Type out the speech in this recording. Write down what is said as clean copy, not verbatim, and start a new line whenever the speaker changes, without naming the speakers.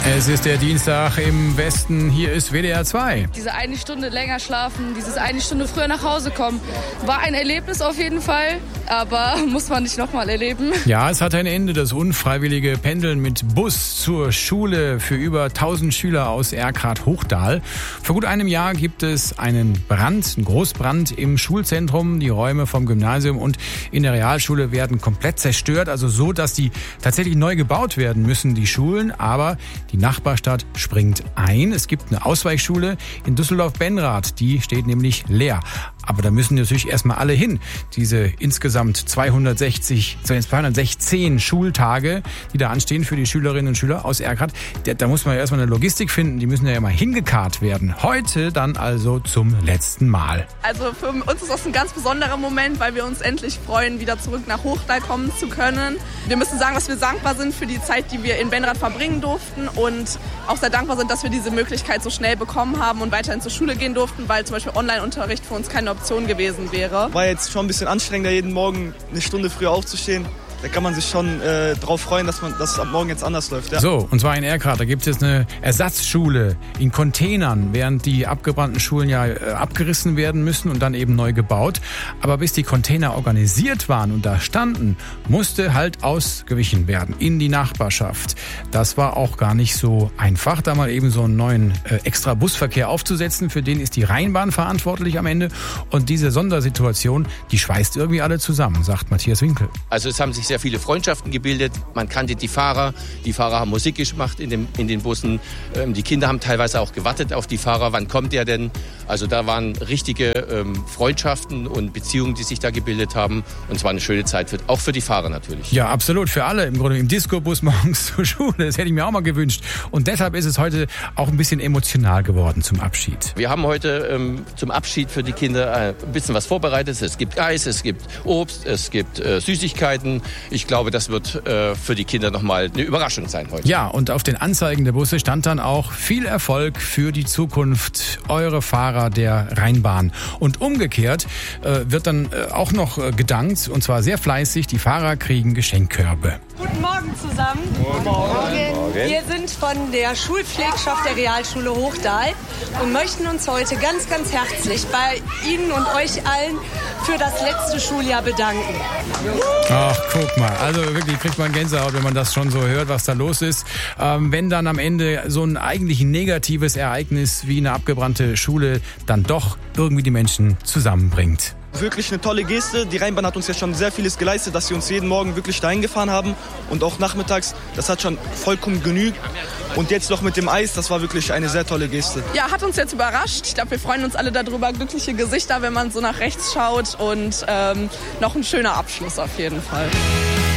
Es ist der Dienstag im Westen, hier ist WDR 2.
Diese eine Stunde länger schlafen, dieses eine Stunde früher nach Hause kommen, war ein Erlebnis auf jeden Fall, aber muss man nicht nochmal erleben.
Ja, es hat ein Ende, das unfreiwillige Pendeln mit Bus zur Schule für über 1000 Schüler aus Erkrath-Hochdahl. Vor gut einem Jahr gibt es einen Großbrand im Schulzentrum. Die Räume vom Gymnasium und in der Realschule werden komplett zerstört, also so, dass die tatsächlich neu gebaut werden müssen, die Schulen, aber die Nachbarstadt springt ein. Es gibt eine Ausweichschule in Düsseldorf-Benrath, die steht nämlich leer. Aber da müssen natürlich erstmal alle hin. Diese insgesamt 216 Schultage, die da anstehen für die Schülerinnen und Schüler aus Erkrath. Da muss man ja erstmal eine Logistik finden. Die müssen ja mal hingekarrt werden. Heute dann also zum letzten Mal.
Also für uns ist das ein ganz besonderer Moment, weil wir uns endlich freuen, wieder zurück nach Hochdahl kommen zu können. Wir müssen sagen, dass wir dankbar sind für die Zeit, die wir in Benrath verbringen durften und auch sehr dankbar sind, dass wir diese Möglichkeit so schnell bekommen haben und weiterhin zur Schule gehen durften, weil zum Beispiel Online-Unterricht für uns keine Option gewesen wäre.
War jetzt schon ein bisschen anstrengender, jeden Morgen eine Stunde früher aufzustehen. Da kann man sich schon darauf freuen, dass es ab morgen jetzt anders läuft. Ja.
So, und zwar in Erkrath, da gibt es eine Ersatzschule in Containern, während die abgebrannten Schulen ja abgerissen werden müssen und dann eben neu gebaut. Aber bis die Container organisiert waren und da standen, musste halt ausgewichen werden in die Nachbarschaft. Das war auch gar nicht so einfach, da mal eben so einen neuen extra Busverkehr aufzusetzen. Für den ist die Rheinbahn verantwortlich am Ende. Und diese Sondersituation, die schweißt irgendwie alle zusammen, sagt Matthias Winkel.
Also es haben sich sehr viele Freundschaften gebildet. Man kannte die Fahrer. Die Fahrer haben Musik gemacht in den Bussen. Die Kinder haben teilweise auch gewartet auf die Fahrer. Wann kommt der denn? Also da waren richtige Freundschaften und Beziehungen, die sich da gebildet haben. Und es war eine schöne Zeit, auch für die Fahrer natürlich.
Ja, absolut. Für alle. Im Grunde im Disco-Bus morgens zur Schule. Das hätte ich mir auch mal gewünscht. Und deshalb ist es heute auch ein bisschen emotional geworden zum Abschied.
Wir haben heute zum Abschied für die Kinder ein bisschen was vorbereitet. Es gibt Eis, es gibt Obst, es gibt Süßigkeiten. Ich glaube, das wird für die Kinder nochmal eine Überraschung sein heute.
Ja, und auf den Anzeigen der Busse stand dann auch: viel Erfolg für die Zukunft, eure Fahrer der Rheinbahn. Und umgekehrt wird dann auch noch gedankt, und zwar sehr fleißig. Die Fahrer kriegen Geschenkkörbe.
Guten Morgen zusammen.
Guten Morgen.
Wir sind von der Schulpflegschaft der Realschule Hochdahl und möchten uns heute ganz, ganz herzlich bei Ihnen und euch allen für das letzte Schuljahr bedanken.
Ach, guck mal. Also wirklich kriegt man Gänsehaut, wenn man das schon so hört, was da los ist. Wenn dann am Ende so ein eigentlich negatives Ereignis wie eine abgebrannte Schule dann doch irgendwie die Menschen zusammenbringt.
Wirklich eine tolle Geste. Die Rheinbahn hat uns ja schon sehr vieles geleistet, dass sie uns jeden Morgen wirklich dahin gefahren haben. Und auch nachmittags, das hat schon vollkommen genügt. Und jetzt noch mit dem Eis, das war wirklich eine sehr tolle Geste.
Ja, hat uns jetzt überrascht. Ich glaube, wir freuen uns alle darüber. Glückliche Gesichter, wenn man so nach rechts schaut. Und noch ein schöner Abschluss auf jeden Fall.